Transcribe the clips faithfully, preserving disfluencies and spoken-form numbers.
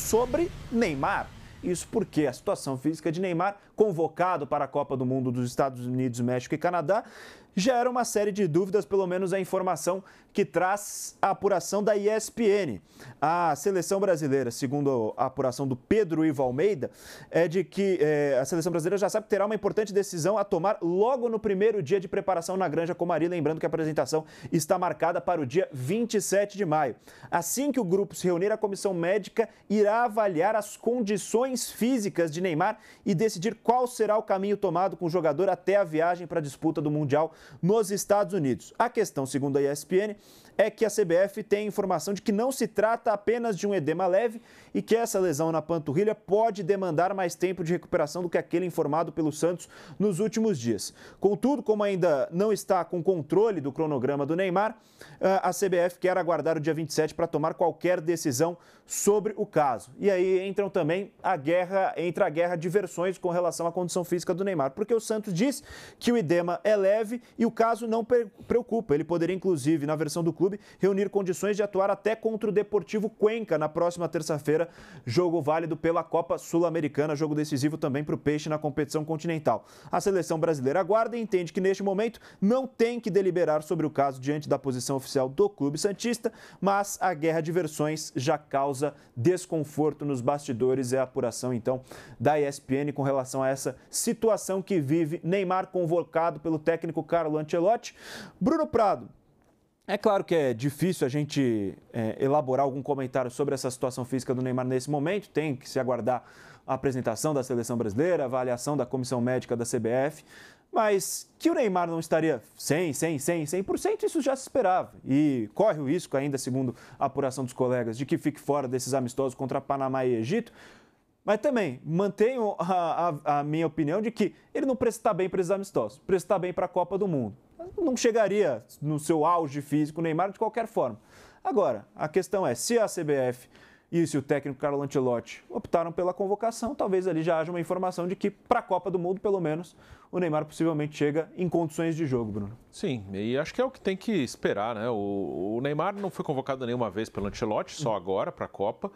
sobre Neymar. Isso porque a situação física de Neymar, convocado para a Copa do Mundo dos Estados Unidos, México e Canadá, gera uma série de dúvidas, pelo menos a informação que traz a apuração da E S P N. A seleção brasileira, segundo a apuração do Pedro Ivo Almeida, é de que é, a seleção brasileira já sabe que terá uma importante decisão a tomar logo no primeiro dia de preparação na Granja Comari, lembrando que a apresentação está marcada para o dia vinte e sete de maio. Assim que o grupo se reunir, a comissão médica irá avaliar as condições físicas de Neymar e decidir qual será o caminho tomado com o jogador até a viagem para a disputa do Mundial nos Estados Unidos. A questão, segundo a E S P N, é que a C B F tem informação de que não se trata apenas de um edema leve e que essa lesão na panturrilha pode demandar mais tempo de recuperação do que aquele informado pelo Santos nos últimos dias. Contudo, como ainda não está com controle do cronograma do Neymar, a C B F quer aguardar o dia vinte e sete para tomar qualquer decisão sobre o caso. E aí entram também a guerra, entra a guerra de versões com relação à condição física do Neymar, porque o Santos diz que o edema é leve e o caso não preocupa. Ele poderia, inclusive, na versão do clube, reunir condições de atuar até contra o Deportivo Cuenca na próxima terça-feira, jogo válido pela Copa Sul-Americana, jogo decisivo também para o Peixe na competição continental. A seleção brasileira aguarda e entende que neste momento não tem que deliberar sobre o caso diante da posição oficial do clube santista, mas a guerra de versões já causa desconforto nos bastidores. É a apuração então da E S P N com relação a essa situação que vive Neymar, convocado pelo técnico Carlo Ancelotti. Bruno Prado, é claro que é difícil a gente é, elaborar algum comentário sobre essa situação física do Neymar nesse momento, tem que se aguardar a apresentação da seleção brasileira, a avaliação da comissão médica da C B F, mas que o Neymar não estaria cem, cem, cem, cem por cento, isso já se esperava. E corre o risco ainda, segundo a apuração dos colegas, de que fique fora desses amistosos contra Panamá e Egito. Mas também mantenho a, a, a minha opinião de que ele não precisa estar bem para esses amistosos, precisa estar bem para a Copa do Mundo. Não chegaria no seu auge físico o Neymar de qualquer forma. Agora, a questão é, se a C B F e se o técnico Carlo Ancelotti optaram pela convocação, talvez ali já haja uma informação de que para a Copa do Mundo, pelo menos, o Neymar possivelmente chega em condições de jogo, Bruno. Sim, e acho que é o que tem que esperar, né? O, o Neymar não foi convocado nenhuma vez pelo Ancelotti, só agora para a Copa.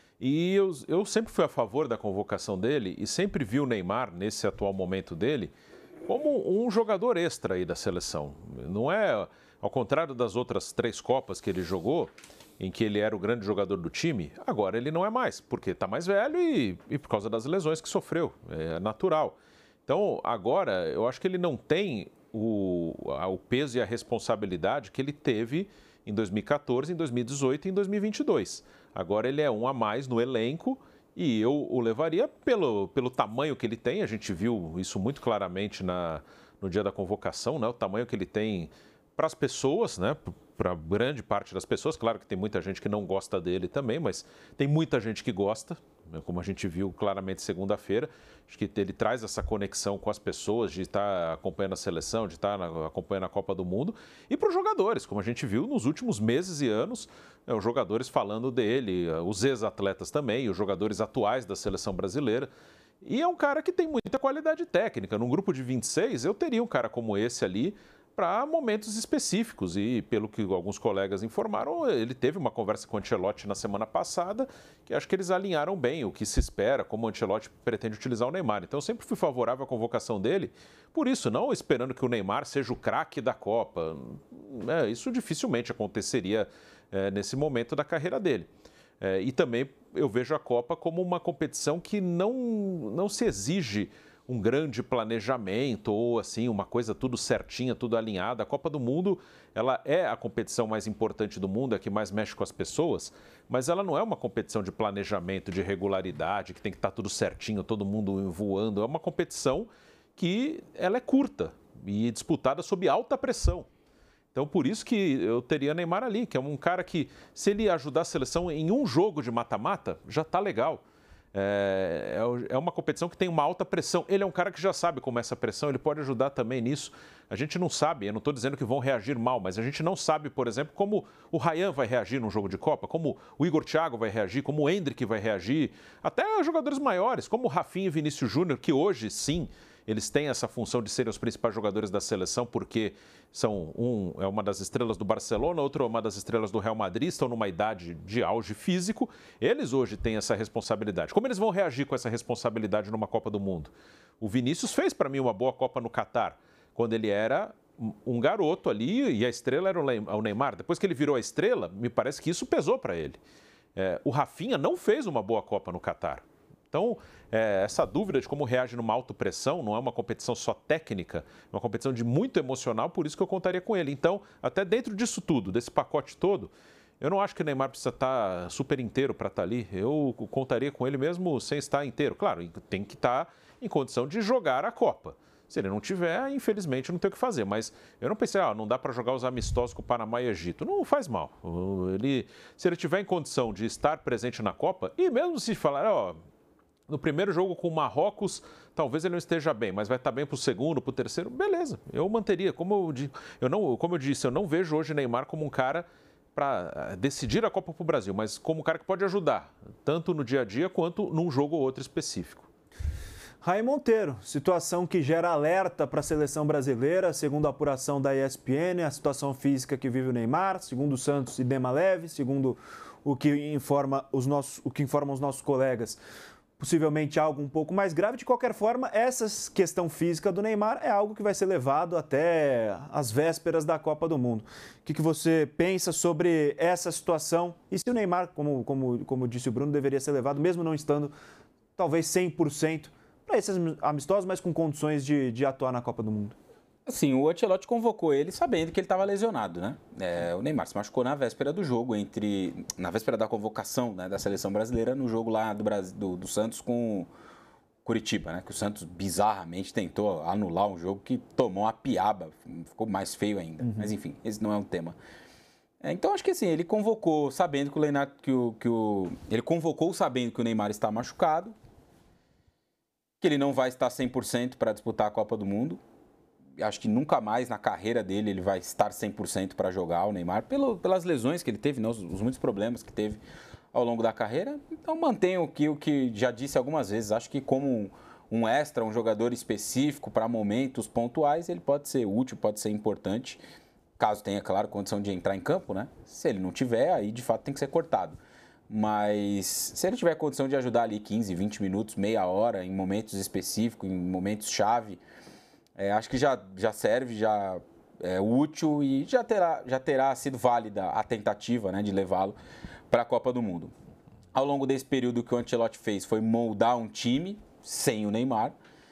E eu, eu sempre fui a favor da convocação dele e sempre vi o Neymar, nesse atual momento dele, como um jogador extra aí da seleção. Não é, ao contrário das outras três Copas que ele jogou, em que ele era o grande jogador do time, agora ele não é mais, porque está mais velho e, e por causa das lesões que sofreu, é natural. Então, agora, eu acho que ele não tem o, o peso e a responsabilidade que ele teve em dois mil e quatorze, em dois mil e dezoito e em dois mil e vinte e dois. Agora ele é um a mais no elenco e eu o levaria pelo, pelo tamanho que ele tem, a gente viu isso muito claramente na, no dia da convocação, né? O tamanho que ele tem para as pessoas, né? Para grande parte das pessoas. Claro que tem muita gente que não gosta dele também, mas tem muita gente que gosta, né? Como a gente viu claramente segunda-feira. Acho que ele traz essa conexão com as pessoas, de estar acompanhando a seleção, de estar na, acompanhando a Copa do Mundo. E para os jogadores, como a gente viu nos últimos meses e anos, né? Os jogadores falando dele, os ex-atletas também, os jogadores atuais da seleção brasileira. E é um cara que tem muita qualidade técnica. Num grupo de vinte e seis, eu teria um cara como esse ali, para momentos específicos e, pelo que alguns colegas informaram, ele teve uma conversa com o Ancelotti na semana passada, que acho que eles alinharam bem o que se espera, como o Ancelotti pretende utilizar o Neymar. Então, eu sempre fui favorável à convocação dele, por isso, não esperando que o Neymar seja o craque da Copa. É, isso dificilmente aconteceria é, nesse momento da carreira dele. É, e também eu vejo a Copa como uma competição que não, não se exige um grande planejamento ou assim, uma coisa tudo certinha, tudo alinhada. A Copa do Mundo, ela é a competição mais importante do mundo, é a que mais mexe com as pessoas, mas ela não é uma competição de planejamento, de regularidade, que tem que estar tudo certinho, todo mundo voando. É uma competição que ela é curta e disputada sob alta pressão. Então, por isso que eu teria Neymar ali, que é um cara que, se ele ajudar a seleção em um jogo de mata-mata, já está legal. É, é uma competição que tem uma alta pressão. Ele é um cara que já sabe como é essa pressão, ele pode ajudar também nisso. A gente não sabe, eu não estou dizendo que vão reagir mal, mas a gente não sabe, por exemplo, como o Ryan vai reagir num jogo de Copa, como o Igor Thiago vai reagir, como o Endrick vai reagir, até jogadores maiores, como o Rafinha e Vinícius Júnior, que hoje sim eles têm essa função de serem os principais jogadores da seleção, porque são um é uma das estrelas do Barcelona, outro é uma das estrelas do Real Madrid, estão numa idade de auge físico. Eles hoje têm essa responsabilidade. Como eles vão reagir com essa responsabilidade numa Copa do Mundo? O Vinícius fez para mim uma boa Copa no Catar, quando ele era um garoto ali e a estrela era o Neymar. Depois que ele virou a estrela, me parece que isso pesou para ele. É, o Rafinha não fez uma boa Copa no Catar. Então, é, essa dúvida de como reage numa autopressão, não é uma competição só técnica, é uma competição de muito emocional, por isso que eu contaria com ele. Então, até dentro disso tudo, desse pacote todo, eu não acho que o Neymar precisa estar super inteiro para estar ali. Eu contaria com ele mesmo sem estar inteiro. Claro, tem que estar em condição de jogar a Copa. Se ele não tiver, infelizmente, não tem o que fazer. Mas eu não pensei, ah, não dá para jogar os amistosos com o Panamá e Egito. Não faz mal. Ele, se ele tiver em condição de estar presente na Copa, e mesmo se falar, ó, no primeiro jogo com o Marrocos, talvez ele não esteja bem, mas vai estar bem para o segundo, para o terceiro, beleza. Eu manteria. Como eu, eu não, como eu disse, eu não vejo hoje Neymar como um cara para decidir a Copa para o Brasil, mas como um cara que pode ajudar, tanto no dia a dia quanto num jogo ou outro específico. Ray Monteiro, situação que gera alerta para a seleção brasileira, segundo a apuração da E S P N, a situação física que vive o Neymar, segundo o Santos, edema leve, segundo o que informa os nossos, o que informam os nossos colegas, possivelmente algo um pouco mais grave. De qualquer forma, essa questão física do Neymar é algo que vai ser levado até as vésperas da Copa do Mundo. O que, que você pensa sobre essa situação? E se o Neymar, como, como, como disse o Bruno, deveria ser levado, mesmo não estando talvez cem por cento para esses amistosos, mas com condições de, de atuar na Copa do Mundo? Assim, o Ancelotti convocou ele sabendo que ele estava lesionado, né? É, o Neymar se machucou na véspera do jogo, entre na véspera da convocação, né, da seleção brasileira, no jogo lá do, Brasil, do, do Santos com o Curitiba, né? Que o Santos bizarramente tentou anular um jogo que tomou uma piaba, ficou mais feio ainda. Uhum. Mas enfim, esse não é um tema. É, então acho que assim, ele convocou sabendo que o Neymar, que o, que o, ele convocou sabendo que o Neymar está machucado, que ele não vai estar cem por cento para disputar a Copa do Mundo. Acho que nunca mais na carreira dele ele vai estar cem por cento para jogar, o Neymar, pelo, pelas lesões que ele teve, né, os, os muitos problemas que teve ao longo da carreira. Então mantenho o que, o que já disse algumas vezes. Acho que como um, um extra, um jogador específico para momentos pontuais, ele pode ser útil, pode ser importante, caso tenha, claro, condição de entrar em campo, né? Se ele não tiver, aí de fato tem que ser cortado. Mas se ele tiver condição de ajudar ali quinze, vinte minutos, meia hora, em momentos específicos, em momentos-chave, é, acho que já, já serve, já é útil e já terá, já terá sido válida a tentativa, né, de levá-lo para a Copa do Mundo. Ao longo desse período, o que o Ancelotti fez foi moldar um time sem o Neymar.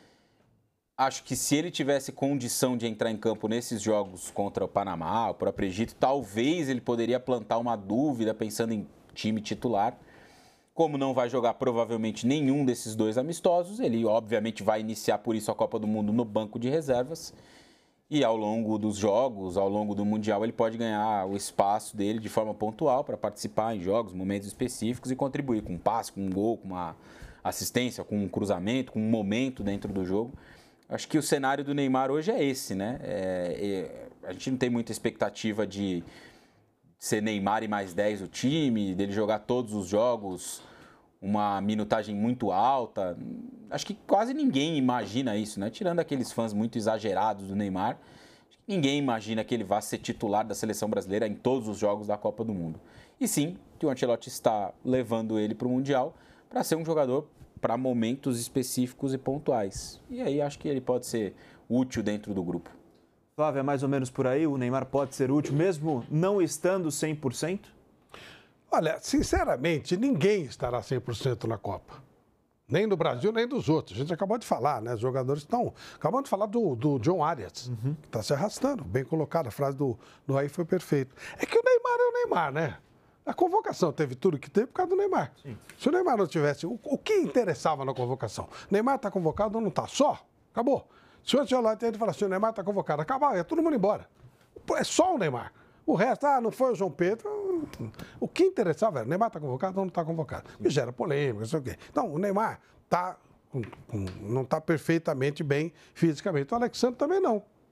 Acho que se ele tivesse condição de entrar em campo nesses jogos contra o Panamá, o próprio Egito, talvez ele poderia plantar uma dúvida pensando em time titular. Como não vai jogar provavelmente nenhum desses dois amistosos, ele obviamente vai iniciar por isso a Copa do Mundo no banco de reservas. E ao longo dos jogos, ao longo do Mundial, ele pode ganhar o espaço dele de forma pontual para participar em jogos, momentos específicos e contribuir com um passe, com um gol, com uma assistência, com um cruzamento, com um momento dentro do jogo. Acho que o cenário do Neymar hoje é esse, né? É, é, a gente não tem muita expectativa de ser Neymar e mais dez o time, dele jogar todos os jogos, uma minutagem muito alta. Acho que quase ninguém imagina isso, né? Tirando aqueles fãs muito exagerados do Neymar, ninguém imagina que ele vá ser titular da seleção brasileira em todos os jogos da Copa do Mundo. E sim, que o Ancelotti está levando ele para o Mundial para ser um jogador para momentos específicos e pontuais. E aí acho que ele pode ser útil dentro do grupo. Flávio, é mais ou menos por aí? O Neymar pode ser útil mesmo não estando cem por cento? Olha, sinceramente, ninguém estará cem por cento na Copa. Nem do Brasil, nem dos outros. A gente acabou de falar, né? Os jogadores estão... Acabamos de falar do, do John Arias, uhum. que está se arrastando. Bem colocado, a frase do, do Raí foi perfeita. É que o Neymar é o Neymar, né? A convocação teve tudo que teve por causa do Neymar. Sim. Se o Neymar não tivesse... O, o que interessava na convocação? Neymar está convocado ou não está? Só? Acabou. Se o Ancelotti ele falar assim, o Neymar está convocado, acabou, é todo mundo embora. É só o Neymar. O resto, ah, não foi o João Pedro. O que interessava era, o Neymar está convocado ou não está convocado? E gera polêmica, não sei o quê. Então, o Neymar tá, não está perfeitamente bem fisicamente. O Alexandre também não.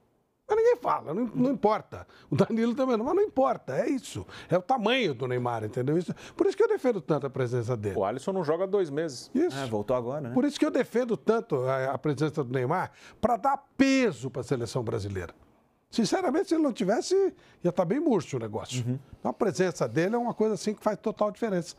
Mas ninguém fala, não, não importa. O Danilo também não, mas não importa, é isso. É o tamanho do Neymar, entendeu? Isso, por isso que eu defendo tanto a presença dele. O Alisson não joga há dois meses. Isso. É, voltou agora, né? Por isso que eu defendo tanto a, a presença do Neymar, para dar peso para a seleção brasileira. Sinceramente, se ele não tivesse, ia estar bem murcho o negócio. Uhum. Então, a presença dele é uma coisa assim que faz total diferença.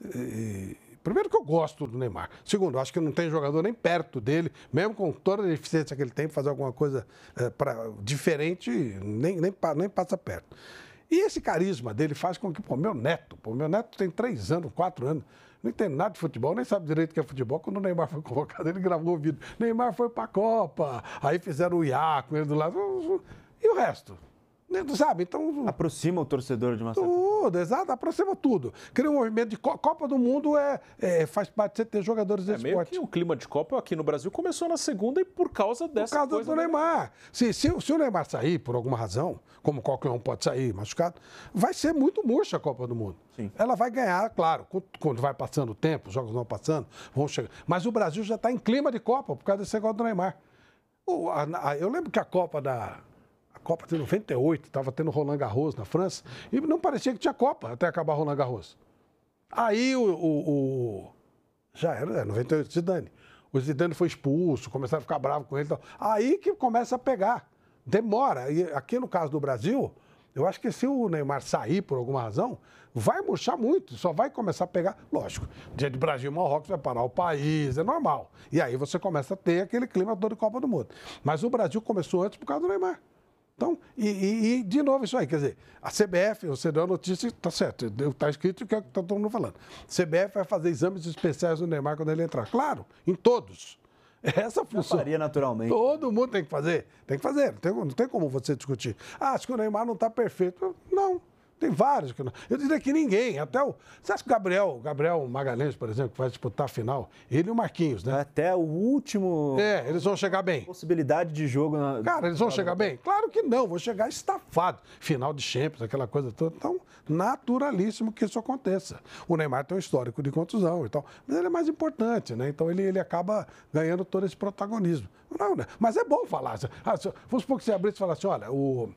E, primeiro que eu gosto do Neymar. Segundo, eu acho que não tem jogador nem perto dele, mesmo com toda a eficiência que ele tem, fazer alguma coisa é, pra, diferente, nem, nem, nem passa perto. E esse carisma dele faz com que, pô, meu neto, pô, meu neto tem três anos, quatro anos, não entende nada de futebol, nem sabe direito o que é futebol. Quando o Neymar foi convocado, ele gravou o vídeo. Neymar foi pra Copa, aí fizeram o Iá com ele do lado. E o resto? Sabe? Então. Aproxima o torcedor de uma certa. Tudo, exato, aproxima tudo. Cria um movimento de Copa do Mundo, é, é, faz parte de você ter jogadores de é, esporte. Meio que o clima de Copa aqui no Brasil começou na segunda e por causa dessa Por causa coisa do Neymar. Se, se, se o Neymar sair, por alguma razão, como qualquer um pode sair machucado, vai ser muito murcha a Copa do Mundo. Sim. Ela vai ganhar, claro, quando vai passando o tempo, os jogos vão passando, vão chegar. Mas o Brasil já está em clima de Copa por causa desse negócio do Neymar. O, a, a, eu lembro que a Copa da. Copa de noventa e oito, estava tendo Roland Garros na França, e não parecia que tinha Copa até acabar Roland Garros. Aí o... o, o já era, é, noventa e oito, Zidane. O Zidane foi expulso, começaram a ficar bravo com ele. Então, aí que começa a pegar. Demora. E aqui no caso do Brasil, eu acho que se o Neymar sair por alguma razão, vai murchar muito, só vai começar a pegar. Lógico, dia de Brasil e Marrocos vai parar o país, é normal. E aí você começa a ter aquele clima todo de Copa do Mundo. Mas o Brasil começou antes por causa do Neymar. Então, e, e, e, de novo isso aí, quer dizer, a C B F, você deu a notícia, está certo, está escrito o que está todo mundo falando. A C B F vai fazer exames especiais do Neymar quando ele entrar. Claro, em todos. Essa função. Faria naturalmente. Todo mundo tem que fazer. Tem que fazer, não tem, não tem como você discutir. Ah, acho que o Neymar não está perfeito. Não. Tem vários que não. Eu diria que ninguém, até o... Você acha que o Gabriel, Gabriel Magalhães, por exemplo, que vai disputar a final, ele e o Marquinhos, né? Até o último... É, eles vão chegar bem. Possibilidade de jogo... Na... Cara, eles vão chegar bem? Claro que não, vão chegar estafado. Final de Champions, aquela coisa toda. Então, naturalíssimo que isso aconteça. O Neymar tem um histórico de contusão e tal, mas ele é mais importante, né? Então, ele, ele acaba ganhando todo esse protagonismo. Não, né? Mas é bom falar. Ah, se, vamos supor que você abrisse e falasse, olha, o...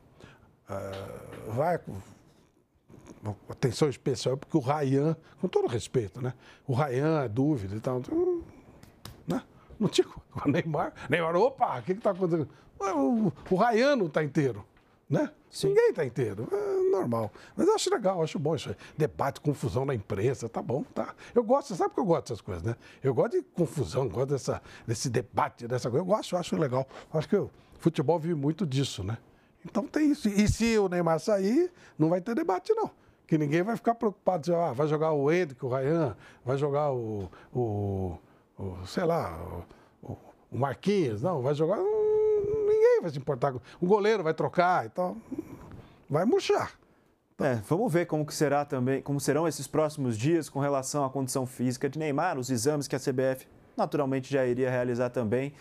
Uh, vai... Atenção especial, porque o Ryan, com todo respeito, né? O Ryan é dúvida e tal. Né? Não tinha. O Neymar, Neymar, opa, o que está acontecendo? O, o Ryan não está inteiro, né? Sim. Ninguém está inteiro. É normal. Mas eu acho legal, eu acho bom isso aí. Debate, confusão na imprensa, tá bom, tá. Eu gosto, sabe que eu gosto dessas coisas, né? Eu gosto de confusão, gosto dessa, desse debate, dessa coisa. Eu gosto, eu acho legal. Eu acho que o futebol vive muito disso, né? Então tem isso. E se o Neymar sair, não vai ter debate, não. Que ninguém vai ficar preocupado, dizer, ah, vai jogar o Hendrick, o Ryan, vai jogar o, o, o sei lá, o, o Marquinhos, não, vai jogar, hum, ninguém vai se importar, o goleiro vai trocar e tal, vai murchar. É, vamos ver como que será também, como serão esses próximos dias com relação à condição física de Neymar, os exames que a C B F naturalmente já iria realizar também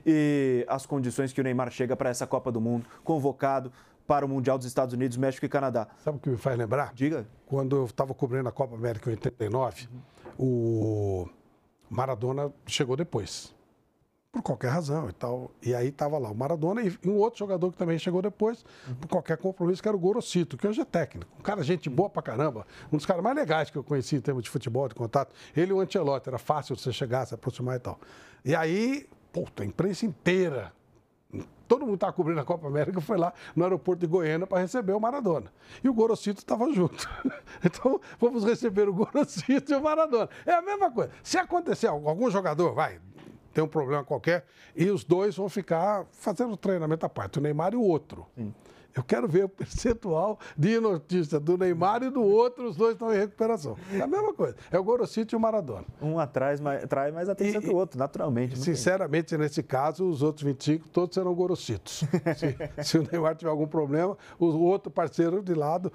e as condições que o Neymar chega para essa Copa do Mundo, convocado para o Mundial dos Estados Unidos, México e Canadá. Sabe o que me faz lembrar? Diga. Quando eu estava cobrindo a Copa América em oitenta e nove, uhum. o Maradona chegou depois, por qualquer razão e tal. E aí estava lá o Maradona e um outro jogador que também chegou depois, uhum. por qualquer compromisso, que era o Gorosito, que hoje é técnico. Um cara, gente boa pra caramba, um dos caras mais legais que eu conheci em termos de futebol, de contato. Ele e o Ancelotti, era fácil você chegar, se aproximar e tal. E aí, puta, a imprensa inteira, todo mundo estava cobrindo a Copa América, foi lá no aeroporto de Goiânia para receber o Maradona. E o Gorosito estava junto. Então, vamos receber o Gorosito e o Maradona. É a mesma coisa. Se acontecer, algum jogador vai ter um problema qualquer, e os dois vão ficar fazendo treinamento à parte, o Neymar e o outro. Sim. Eu quero ver o percentual de notícia do Neymar e do outro, os dois estão em recuperação. É a mesma coisa. É o Gorosito e o Maradona. Um atrás mais, atrai mais atenção que o outro, naturalmente. Sinceramente, tem. Nesse caso, os outros vinte e cinco, todos serão Gorositos. se, se o Neymar tiver algum problema, o outro parceiro de lado...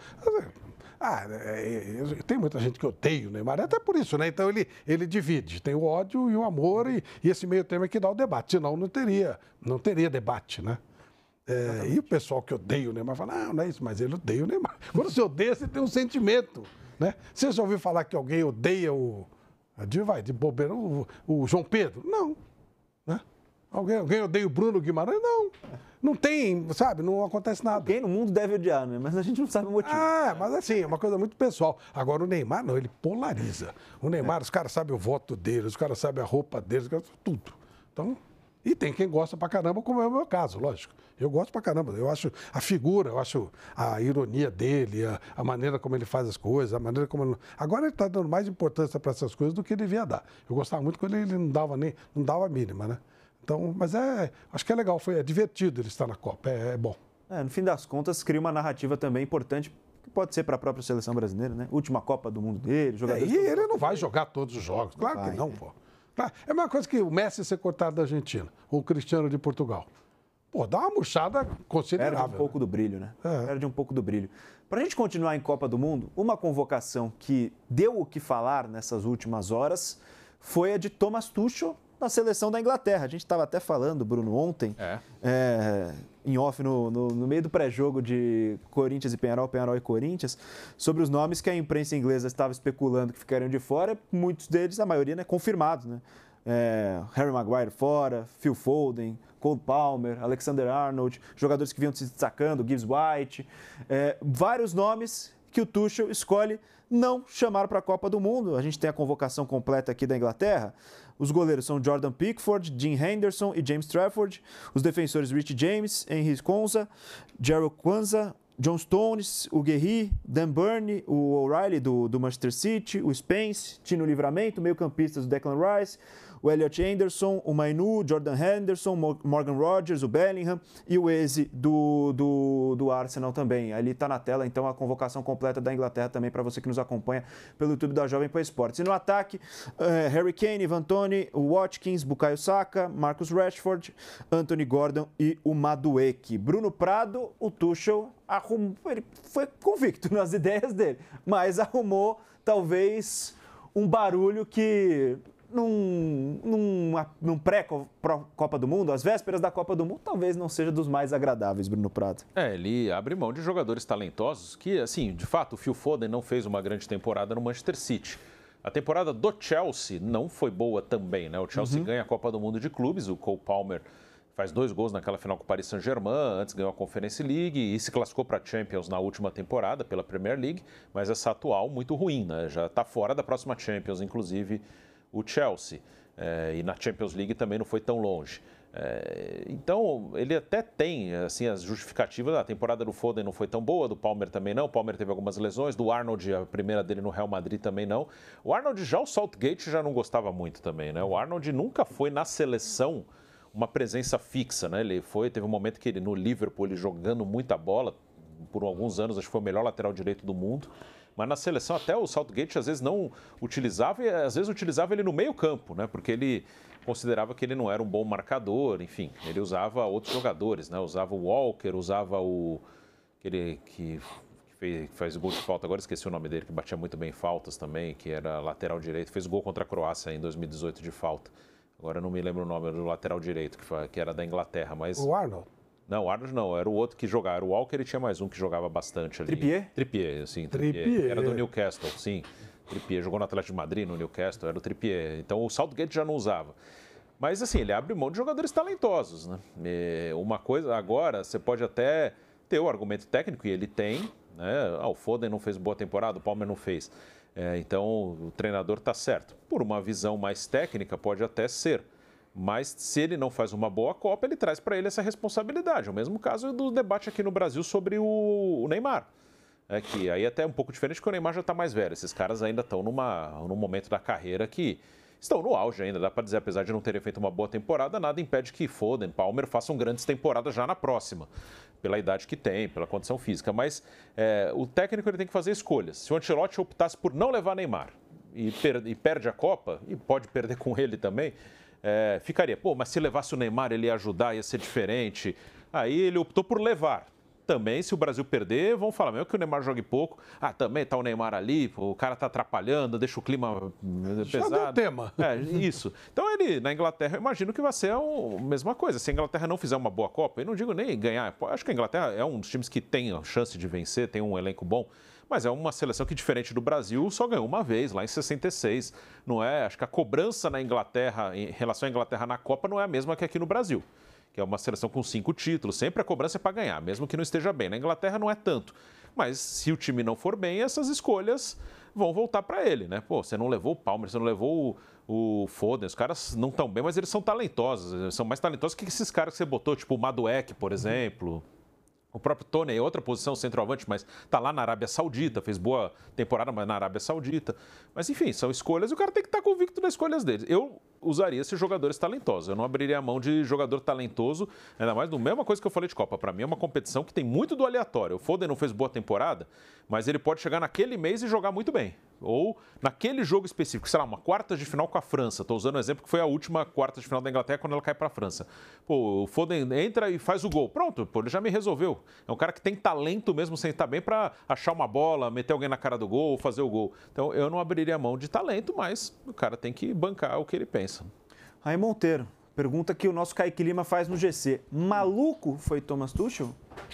Ah, é, é, tem muita gente que odeia o Neymar, até por isso, né? Então ele, ele divide, tem o ódio e o amor, e, e esse meio termo é que dá o debate, senão não teria, não teria debate, né? É, e o pessoal que odeia o Neymar fala, não, não é isso, mas ele odeia o Neymar. Quando você odeia, você tem um sentimento, né? Você já ouviu falar que alguém odeia o... De, vai, de bobeira, o, o João Pedro? Não, né? Alguém, alguém odeia o Bruno Guimarães? Não. Não tem, sabe? Não acontece nada. Quem no mundo deve odiar, né? Mas a gente não sabe o motivo. Ah, mas assim, é uma coisa muito pessoal. Agora, o Neymar, não, ele polariza. O Neymar, é. os caras sabem o voto dele, os caras sabem a roupa dele, os caras tudo. Então, e tem quem gosta pra caramba, como é o meu caso, lógico. Eu gosto pra caramba. Eu acho a figura, eu acho a ironia dele, a, a maneira como ele faz as coisas, a maneira como ele... Agora ele tá dando mais importância para essas coisas do que ele devia dar. Eu gostava muito quando ele não dava nem, não dava a mínima, né? Então, mas é, acho que é legal, foi, é divertido ele estar na Copa, é, é bom. É, no fim das contas, cria uma narrativa também importante, que pode ser para a própria seleção brasileira, né? Última Copa do Mundo dele, jogadores... É, e ele não vai jogar todos os jogos, claro vai, que não, né? pô. É a mesma coisa que o Messi ser cortado da Argentina, ou o Cristiano de Portugal. Pô, dá uma murchada considerável. Perde um pouco né? do brilho, né? É. Perde um pouco do brilho. Para a gente continuar em Copa do Mundo, uma convocação que deu o que falar nessas últimas horas foi a de Thomas Tuchel na seleção da Inglaterra. A gente estava até falando, Bruno, ontem, É. É, em off, no, no, no meio do pré-jogo de Corinthians e Penharol, Penharol e Corinthians, sobre os nomes que a imprensa inglesa estava especulando que ficariam de fora, muitos deles, a maioria, né, confirmados, né? É, Harry Maguire fora, Phil Foden, Cole Palmer, Alexander-Arnold, jogadores que vinham se destacando, Gibbs White, é, vários nomes que o Tuchel escolhe não chamar para a Copa do Mundo. A gente tem a convocação completa aqui da Inglaterra. Os goleiros são Jordan Pickford, Dean Henderson e James Trafford. Os defensores Rich James, Henry Konsa, Gerald Kwanzaa, John Stones, o Guerri, Dan Burn, o O'Reilly do, do Manchester City, o Spence, Tino Livramento, meio-campistas do Declan Rice, o Elliot Anderson, o Mainu, Jordan Henderson, Morgan Rogers, o Bellingham e o Eze do, do, do Arsenal também. Ali está na tela, então, a convocação completa da Inglaterra também para você que nos acompanha pelo YouTube da Jovem Pan Esportes. E no ataque, uh, Harry Kane, Ivan Toney, o Watkins, Bukayo Saka, Marcus Rashford, Anthony Gordon e o Madueke. Bruno Prado, o Tuchel arrumou, ele foi convicto nas ideias dele, mas arrumou talvez um barulho que... Num, num, num pré-Copa do Mundo, às vésperas da Copa do Mundo, talvez não seja dos mais agradáveis, Bruno Prado. É, ele abre mão de jogadores talentosos que, assim, de fato, o Phil Foden não fez uma grande temporada no Manchester City. A temporada do Chelsea não foi boa também, né? O Chelsea uhum. ganha a Copa do Mundo de clubes, o Cole Palmer faz dois gols naquela final com o Paris Saint-Germain, antes ganhou a Conference League e se classificou para a Champions na última temporada pela Premier League, mas essa atual muito ruim, né? Já está fora da próxima Champions, inclusive o Chelsea, é, e na Champions League também não foi tão longe. É, então, ele até tem assim, as justificativas. A temporada do Foden não foi tão boa, do Palmer também não. O Palmer teve algumas lesões, do Arnold, a primeira dele no Real Madrid também não. O Arnold, já o Southgate já não gostava muito também, né? O Arnold nunca foi na seleção uma presença fixa, né? Ele foi, teve um momento que ele no Liverpool, ele jogando muita bola, por alguns anos, acho que foi o melhor lateral direito do mundo. Mas na seleção até o Southgate às vezes não utilizava, e às vezes utilizava ele no meio campo, né? Porque ele considerava que ele não era um bom marcador, enfim, ele usava outros jogadores, né? Usava o Walker, usava o aquele que fez, fez gol de falta, agora esqueci o nome dele, que batia muito bem faltas também, que era lateral direito, fez gol contra a Croácia em dois mil e dezoito de falta. Agora não me lembro o nome do lateral direito, que, foi, que era da Inglaterra, mas... O Arnold? Não, o Arnold não, era o outro que jogava, era o Walker e tinha mais um que jogava bastante ali. Trippier? Trippier, sim, Trippier. Trippier. Era do Newcastle, sim. Trippier, jogou no Atlético de Madrid, no Newcastle, era o Trippier. Então o Southgate já não usava. Mas assim, ele abre mão de jogadores talentosos, né? E uma coisa, agora, você pode até ter o argumento técnico, e ele tem, né? Ah, o Foden não fez boa temporada, o Palmer não fez. É, então o treinador está certo. Por uma visão mais técnica, pode até ser. Mas se ele não faz uma boa Copa, ele traz para ele essa responsabilidade. É o mesmo caso do debate aqui no Brasil sobre o Neymar. É que aí até é um pouco diferente, porque o Neymar já está mais velho. Esses caras ainda estão numa, num momento da carreira que estão no auge ainda. Dá para dizer, apesar de não terem feito uma boa temporada, nada impede que Foden, Palmer façam grandes temporadas já na próxima. Pela idade que tem, pela condição física. Mas é, o técnico ele tem que fazer escolhas. Se o Ancelotti optasse por não levar Neymar e, per e perde a Copa, e pode perder com ele também... É, ficaria, pô, mas se levasse o Neymar ele ia ajudar, ia ser diferente. Aí ele optou por levar. Também, se o Brasil perder, vão falar mesmo que o Neymar jogue pouco. Ah, também tá o Neymar ali, pô, o cara tá atrapalhando, deixa o clima pesado. Já deu tema. É, isso. Então ele, na Inglaterra, eu imagino que vai ser a mesma coisa. Se a Inglaterra não fizer uma boa Copa, eu não digo nem ganhar. Acho que a Inglaterra é um dos times que tem a chance de vencer, tem um elenco bom. mas é uma seleção que, diferente do Brasil, só ganhou uma vez, lá em sessenta e seis. Não é? Acho que a cobrança na Inglaterra, em relação à Inglaterra na Copa, não é a mesma que aqui no Brasil, que é uma seleção com cinco títulos. Sempre a cobrança é para ganhar, mesmo que não esteja bem. Na Inglaterra não é tanto. Mas se o time não for bem, essas escolhas vão voltar para ele, né? Pô, você não levou o Palmer, você não levou o, o Foden, os caras não estão bem, mas eles são talentosos. Eles são mais talentosos que esses caras que você botou, tipo o Madueke, por exemplo. O próprio Tony é outra posição, centroavante, mas está lá na Arábia Saudita, fez boa temporada, mas na Arábia Saudita. Mas, enfim, são escolhas e o cara tem que estar convicto das escolhas dele. Eu usaria esses jogadores talentosos. Eu não abriria a mão de jogador talentoso, ainda mais no mesma coisa que eu falei de Copa. Para mim é uma competição que tem muito do aleatório. O Foden não fez boa temporada, mas ele pode chegar naquele mês e jogar muito bem. Ou naquele jogo específico, sei lá, uma quarta de final com a França. Estou usando o exemplo que foi a última quarta de final da Inglaterra quando ela cai para a França. Pô, o Foden entra e faz o gol. Pronto, pô, ele já me resolveu. É um cara que tem talento mesmo sem estar bem para achar uma bola, meter alguém na cara do gol, fazer o gol. Então eu não abriria a mão de talento, mas o cara tem que bancar o que ele pensa. Aí Monteiro, pergunta que o nosso Kaique Lima faz no G C. Maluco foi Thomas Tuchel?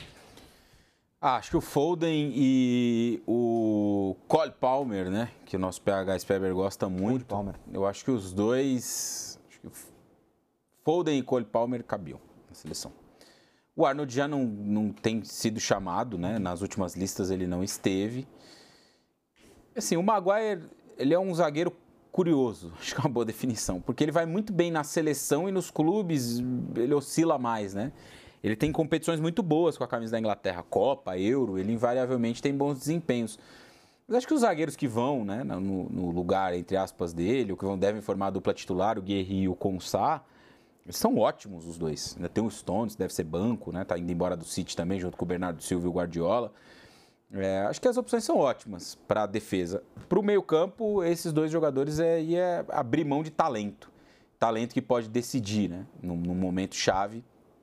Ah, acho que o Foden e o Cole Palmer, né? Que o nosso P H Speber gosta muito. Palmer. Eu acho que os dois... Acho que Foden e Cole Palmer cabiam na seleção. O Arnold já não, não tem sido chamado, né? Nas últimas listas ele não esteve. Assim, o Maguire, ele é um zagueiro curioso, acho que é uma boa definição, porque ele vai muito bem na seleção e nos clubes ele oscila mais, né? Ele tem competições muito boas com a camisa da Inglaterra, Copa, Euro, ele invariavelmente tem bons desempenhos. Mas acho que os zagueiros que vão, né, no, no lugar, entre aspas, dele, ou que vão, devem formar a dupla titular, o Guerri e o Konsah, eles são ótimos os dois. Ainda tem o Stones, deve ser banco, né? Tá indo embora do City também, junto com o Bernardo Silva e o Guardiola. É, acho que as opções são ótimas para a defesa. Para o meio-campo, esses dois jogadores é, é abrir mão de talento. Talento que pode decidir, né? Num, num momento chave.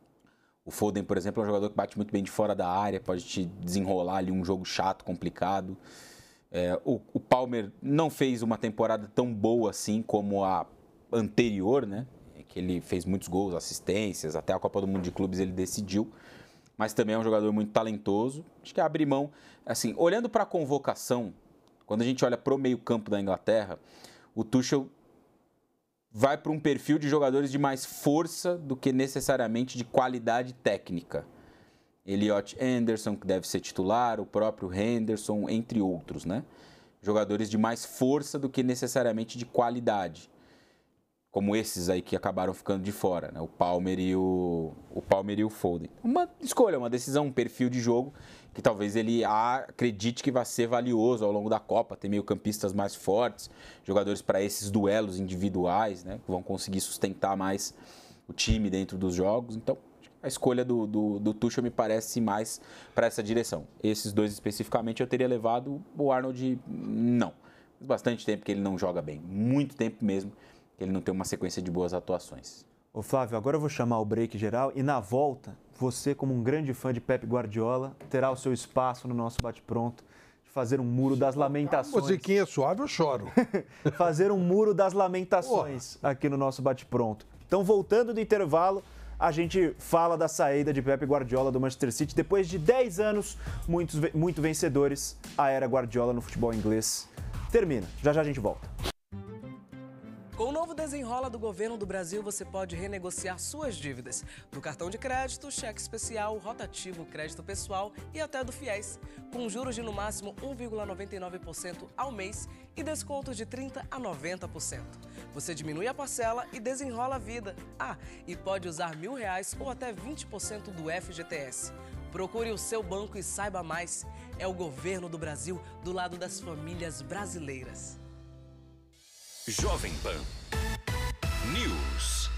O Foden, por exemplo, é um jogador que bate muito bem de fora da área, pode te desenrolar ali um jogo chato, complicado. É, o, o Palmer não fez uma temporada tão boa assim como a anterior, né? Que ele fez muitos gols, assistências, até a Copa do Mundo de Clubes ele decidiu. Mas também é um jogador muito talentoso. Acho que é abrir mão. Assim, olhando para a convocação, quando a gente olha para o meio-campo da Inglaterra, o Tuchel vai para um perfil de jogadores de mais força do que necessariamente de qualidade técnica. Elliot Anderson, que deve ser titular, o próprio Henderson, entre outros, né? Jogadores de mais força do que necessariamente de qualidade. Como esses aí que acabaram ficando de fora, né? O Palmer e o, o Palmer e o Foden. Uma escolha, uma decisão, um perfil de jogo que talvez ele acredite que vai ser valioso ao longo da Copa. Tem meio-campistas mais fortes, jogadores para esses duelos individuais, né? Que vão conseguir sustentar mais o time dentro dos jogos. Então, a escolha do, do, do Tuchel me parece mais para essa direção. Esses dois especificamente eu teria levado, o Arnold não. Faz bastante tempo que ele não joga bem, muito tempo mesmo. Ele não tem uma sequência de boas atuações. Ô Flávio, agora eu vou chamar o break geral e na volta, você como um grande fã de Pep Guardiola, terá o seu espaço no nosso bate-pronto de fazer um muro das lamentações. Musiquinha suave, eu choro. Fazer um muro das lamentações Porra. aqui no nosso bate-pronto. Então, voltando do intervalo, a gente fala da saída de Pep Guardiola do Manchester City depois de dez anos muitos, muito vencedores, a era Guardiola no futebol inglês termina. Já já a gente volta. Com o novo Desenrola do Governo do Brasil, você pode renegociar suas dívidas do cartão de crédito, cheque especial, rotativo, crédito pessoal e até do FIES, com juros de no máximo um vírgula noventa e nove por cento ao mês e descontos de trinta por cento a noventa por cento. Você diminui a parcela e desenrola a vida. Ah, e pode usar mil reais ou até vinte por cento do F G T S. Procure o seu banco e saiba mais. É o Governo do Brasil do lado das famílias brasileiras. Jovem Pan News.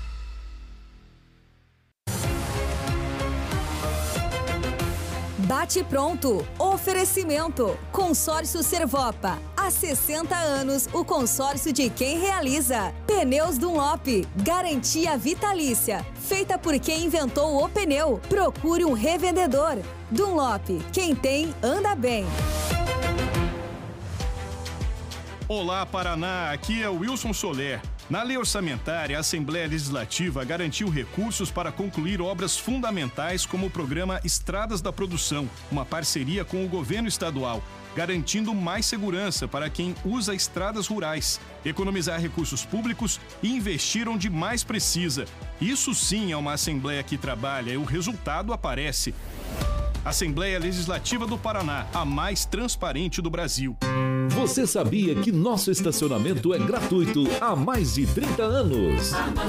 Bate pronto. Oferecimento. Consórcio Servopa. Há sessenta anos, o consórcio de quem realiza. Pneus Dunlop. Garantia vitalícia. Feita por quem inventou o pneu. Procure um revendedor. Dunlop. Quem tem, anda bem. Olá, Paraná, aqui é o Wilson Soler. Na lei orçamentária, a Assembleia Legislativa garantiu recursos para concluir obras fundamentais como o programa Estradas da Produção, uma parceria com o governo estadual, garantindo mais segurança para quem usa estradas rurais, economizar recursos públicos e investir onde mais precisa. Isso sim é uma Assembleia que trabalha e o resultado aparece. Assembleia Legislativa do Paraná, a mais transparente do Brasil. Você sabia que nosso estacionamento é gratuito há mais de trinta anos?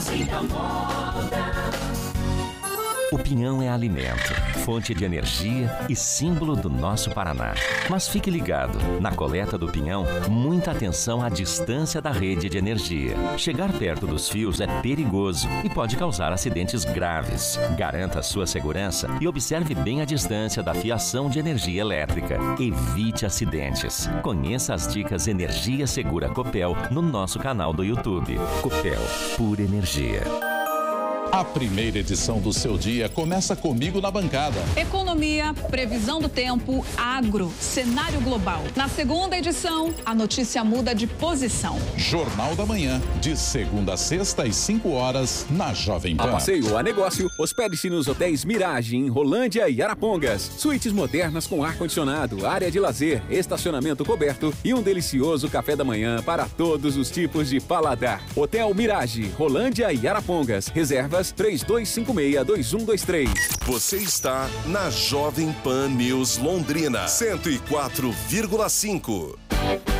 O pinhão é alimento, fonte de energia e símbolo do nosso Paraná. Mas fique ligado, na coleta do pinhão, muita atenção à distância da rede de energia. Chegar perto dos fios é perigoso e pode causar acidentes graves. Garanta a sua segurança e observe bem a distância da fiação de energia elétrica. Evite acidentes. Conheça as dicas Energia Segura Copel no nosso canal do YouTube. Copel, pura energia. A primeira edição do Seu Dia começa comigo na bancada. Economia, previsão do tempo, agro, cenário global. Na segunda edição, a notícia muda de posição. Jornal da Manhã, de segunda a sexta às cinco horas, na Jovem Pan. A passeio a negócio, hospede-se nos hotéis Mirage, em Rolândia e Arapongas. Suítes modernas com ar-condicionado, área de lazer, estacionamento coberto e um delicioso café da manhã para todos os tipos de paladar. Hotel Mirage, Rolândia e Arapongas. Reserva três dois cinco seis, dois um dois três. Você está na Jovem Pan News Londrina, cento e quatro vírgula cinco.